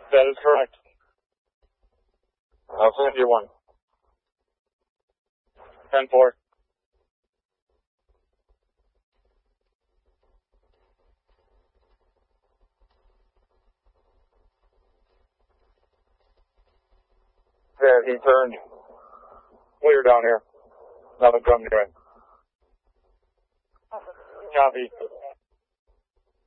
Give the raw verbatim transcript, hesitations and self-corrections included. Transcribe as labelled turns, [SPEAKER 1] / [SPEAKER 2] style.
[SPEAKER 1] That is correct. I'll send you one. ten four. There, he turned. Clear down here. Nothing coming your way. Copy.